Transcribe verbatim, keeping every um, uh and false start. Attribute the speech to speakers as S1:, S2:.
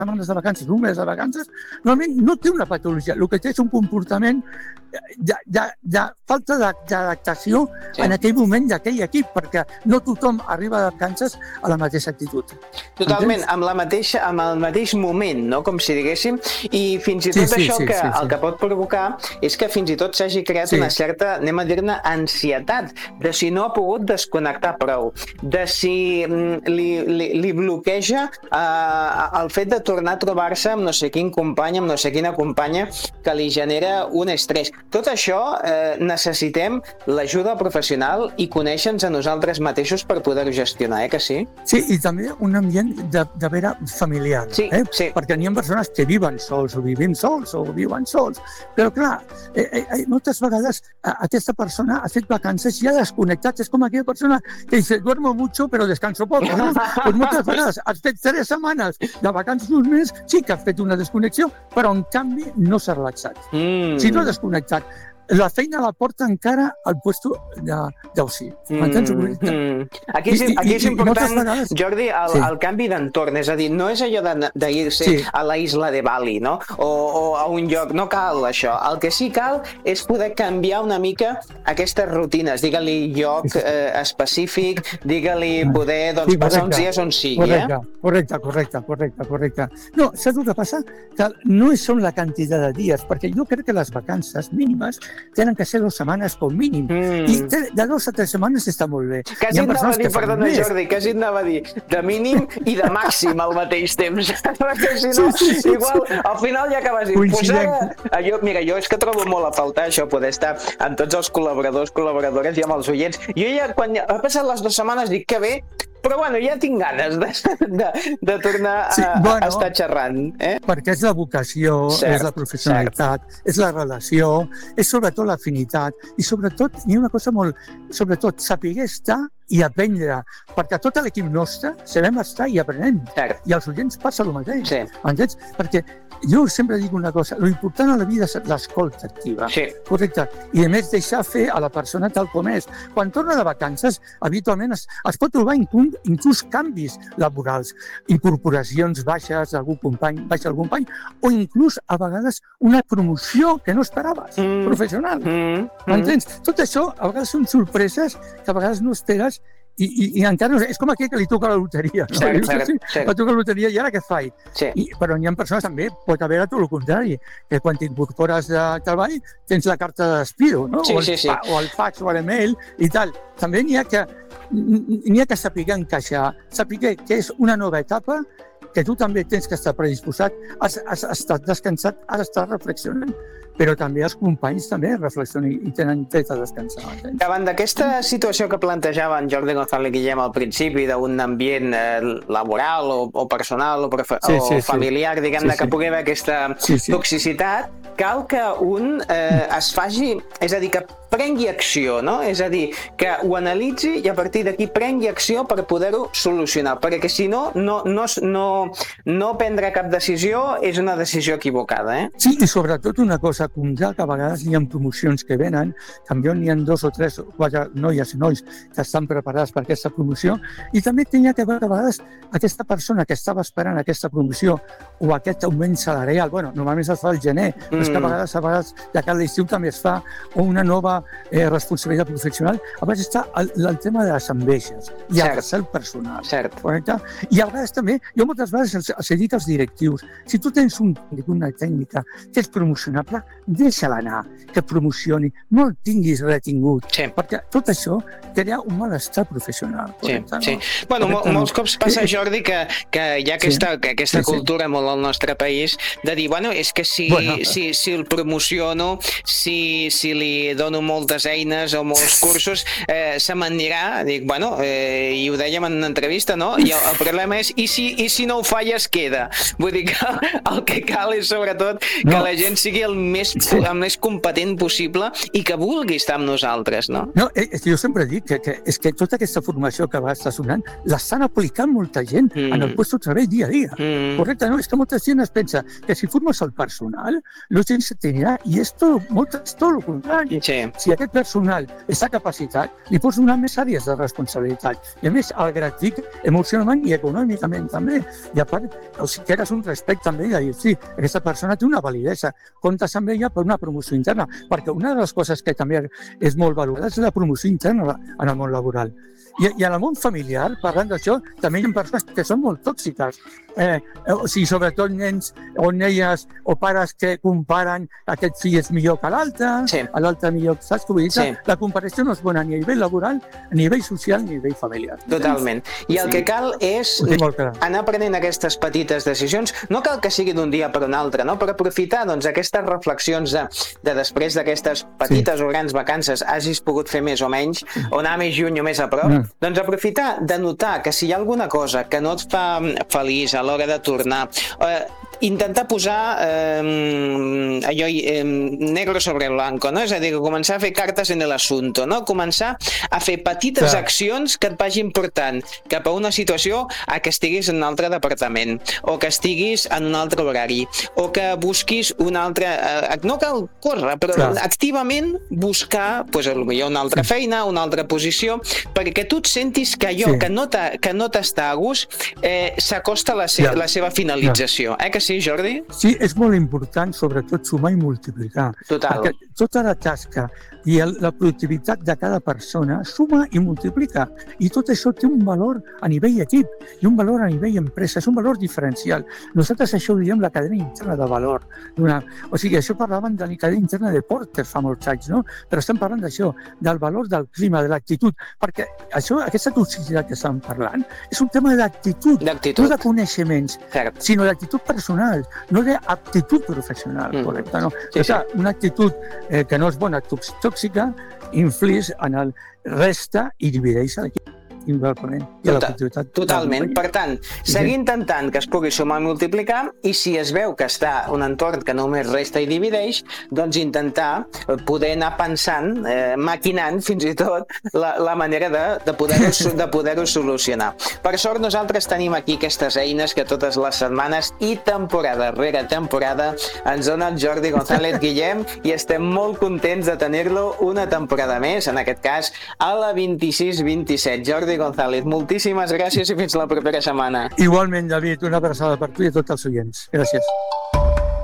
S1: setmanes de vacances, un mes de vacances, normalment no té una patologia, el que té és un comportament de, de, de falta d'adaptació sí. en aquell moment d'aquell equip, perquè no tothom arriba de vacances a la mateixa actitud.
S2: Totalment, Entens? amb la mateixa, amb el mateix moment, no? Com si diguéssim, i fins i tot sí, sí, això sí, que sí, sí. el que pot provocar és que fins i tot s'hagi creat sí. una certa, anem a dir-ne, ansietat, de si no ha pogut desconnectar prou, de si li, li, li bloqueja eh, el fet de tornar a trobar-se amb no sé quin company, amb no sé quina companya, que li genera un estrès. Tot això eh, necessitem l'ajuda professional i conèixer-nos a nosaltres mateixos per poder-ho gestionar, eh que sí?
S1: Sí, i també un ambient de, de vera familiar,
S2: sí,
S1: eh?
S2: sí.
S1: perquè n'hi ha persones que viuen sols o vivim sols o viuen sols, però clar, eh, eh, moltes vegades eh, aquesta persona ha fet vacances i ha desconnectat, és com aquella persona que dice, duermo mucho però descanso poco, no? Pues moltes vegades has fet tres setmanes de vacances un mes, sí que has fet una desconnexió, però en canvi no s'ha relaxat. Mm. Si no ha desconnectat, la feina la porta encara al puesto d'oci. M'entens?
S2: Mm. Aquí, és, aquí és important, vegades... Jordi, el, sí. el canvi d'entorn, és a dir, no és allò d'ir-se sí. a la isla de Bali, no? O, o a un lloc, no cal això. El que sí cal és poder canviar una mica aquestes rutines, digue-li lloc eh, específic, digue-li poder doncs, sí, passar uns dies on sigui.
S1: Correcte,
S2: eh?
S1: correcte, correcte, correcte, correcte. No, saps el que passa? Que no són la quantitat de dies, perquè jo crec que les vacances mínimes tenen que ser dues setmanes com mínim. Mm. I de dues a tres setmanes està molt bé.
S2: Quasi et anava a dir, perdona Jordi, quasi et anava a dir de mínim i de màxim al mateix temps. Perquè si no, sí, sí, sí, igual, sí. al final ja acabes dient, pues ara, jo, mira, jo és que trobo molt a faltar això, poder estar amb tots els col·laboradors, col·laboradores i amb els oients. Jo ja, quan ha passat les dues setmanes, dic que bé, però bueno, ja tinc ganes de, de, de tornar a, sí, bueno, a estar xerrant. Eh?
S1: Perquè és la vocació, cert, és la professionalitat, cert. és la relació, és sobretot l'afinitat i sobretot, hi ha una cosa molt, sobretot, saber estar i aprendre, perquè tot l'equip nostre sabem estar i aprenem. Cert. I als oients passa el mateix. Sí. Entens? Perquè jo sempre dic una cosa, l'important a la vida és l'escolta activa. Sí. Correcte. I a més deixar fer a la persona tal com és. Quan torna de vacances, habitualment es, es pot trobar inclús, inclús canvis laborals, incorporacions baixes d'algun company, baixa algun company, o inclús a vegades una promoció que no esperaves, mm. professional. Mm. M'entens? Mm. Tot això a vegades són sorpreses que a vegades no esperes. I, i, i encara no sé, és com aquell que li toca la loteria, no? Cert, cert, sí, cert. Va tocar la loteria i ara què faig? Sí. I, però hi ha persones també, pot haver tot el contrari, que quan t'incorpores de treball tens la carta de despido, no?
S2: Sí,
S1: o, el,
S2: sí, sí.
S1: o el fax o l'email i tal. També n'hi ha que n'hi ha que saber encaixar, saber que és una nova etapa, que tu també tens que estar predisposat, has, has estat descansat, has estat reflexionant, però també els companys també reflexionen i tenen dret a descansar. Entens?
S2: Davant d'aquesta situació que plantejava en Jordi González Guillem al principi, d'un ambient eh, laboral o, o personal o, prefe- sí, sí, o familiar, sí. diguem-ne, sí, sí. que pugui haver aquesta sí, sí. toxicitat, cal que un eh, es faci, és a dir, que prengui acció, no? És a dir, que ho analitzi i a partir d'aquí prengui acció per poder-ho solucionar, perquè si no, no, no, no, no prendre cap decisió és una decisió equivocada, eh?
S1: Sí, i sobretot una cosa, comptar que a vegades hi ha promocions que venen, també n'hi ha dos o tres o quatre noies i nois que estan preparats per aquesta promoció, i també tenia que veure a vegades aquesta persona que estava esperant aquesta promoció o aquest augment salarial, bueno, normalment es fa al gener, mm. però és que a vegades, a vegades de cada estiu també es fa, o una nova eh, responsabilitat professional, a vegades està el, el tema de les enveges i el recel personal.
S2: Cert.
S1: Correcte? I a vegades també, jo moltes vegades els, els he dit als directius, si tu tens un, una tècnica que és promocionable, deixa-la anar, que promocioni, no el tinguis retingut, sí. perquè tot això crea un malestar professional. Correcte,
S2: sí,
S1: no?
S2: sí. Bueno, correcte, molts cops passa, Jordi, que, que hi ha aquesta, sí. que aquesta sí, cultura sí. molt al nostre país de dir, bueno, és que si, bueno, si, si el promociono, si, si li dono moltes eines o molts cursos, eh, se me'n anirà, dic, bueno, eh, i ho dèiem en una entrevista, no? I el, el problema és, i si, i si no ho fa ja es queda? Vull dir que el que cal és sobretot que no. la gent sigui el més, el més competent possible i que vulgui estar amb nosaltres, no?
S1: No, és que jo sempre dic que, que, és que tota aquesta formació que va estar sonant l'estan aplicant molta gent mm. en el puesto de treball dia a dia. Mm. Correcte, no? És que molta gent es pensa que si formes el personal, la gent se tenirà, i és tot, molt, és tot el contrari. Sí. si aquest personal està capacitat, li pots donar més àrees de responsabilitat. I a més, el gratific emocionalment i econòmicament també. I a part, o sigui, que eres un respecte amb ella i dir, sí, aquesta persona té una validesa, comptes amb ella per una promoció interna, perquè una de les coses que també és molt valorada és la promoció interna en el món laboral. I, i en el món familiar, parlant d'això, també hi ha persones que són molt tòxiques. Eh, o sigui, sobretot nens o noies o pares que comparen aquest fill és millor que l'altre,
S2: sí.
S1: l'altre millor, saps què vull dir?
S2: Sí.
S1: La comparació no és bona ni a nivell laboral, a nivell social, ni a nivell familiar.
S2: Totalment. I el sí. que cal és anar prenent aquestes petites decisions. No cal que sigui d'un dia per un altre, no? Per aprofitar doncs, aquestes reflexions de, de després d'aquestes petites sí. o grans vacances hagis pogut fer més o menys, o anar més lluny o més a prop, no. Doncs aprofitar de notar que si hi ha alguna cosa que no et fa feliç a l'hora de tornar, eh, intentar posar eh, allò eh, negro sobre blanco, no? És a dir, començar a fer cartes en l'assumpte, no? Començar a fer petites Clar. accions que et vagin portant cap a una situació a que estiguis en un altre departament, o que estiguis en un altre horari, o que busquis un altre... Eh, no cal córrer, però Clar. activament buscar pues, potser una altra feina, una altra posició, perquè tu et sentis que allò sí. que no que no t'està a gust eh, s'acosta a la, se ja. la seva finalització. Ja. Eh que sí? Sí, Jordi?
S1: Sí, és molt important, sobretot, sumar i multiplicar.
S2: Total.
S1: Perquè tota la tasca i el, la productivitat de cada persona suma i multiplica. I tot això té un valor a nivell equip i un valor a nivell empresa. És un valor diferencial. Nosaltres això ho diem la cadena interna de valor. Una, o sigui, això parlaven de la cadena interna de Porter fa molts anys, no? Però estem parlant d'això, del valor del clima, de l'actitud. Perquè això, aquesta toxicitat que estem parlant és un tema d'actitud, no de coneixements, Cert. sinó d'actitud personal, no d'aptitud professional, mm. correcte, no? Sí, o sigui, sí. una actitud eh, que no és bona, tòxica, influeix en el resta i divideix l'equip.
S2: Total, totalment. Per tant, seguir intentant que es pugui sumar i multiplicar, i si es veu que està un entorn que només resta i divideix, doncs intentar poder anar pensant, eh, maquinant fins i tot la, la manera de, de poder-ho de poder-ho solucionar. Per sort, nosaltres tenim aquí aquestes eines que totes les setmanes i temporada rere temporada ens dona el Jordi González Guillem, i estem molt contents de tenir-lo una temporada més, en aquest cas a la vint-i-sis vint-i-set. Jordi González, moltíssimes gràcies i fins la propera setmana.
S1: Igualment, David, una abraçada per tu i a tots els oients. Gràcies.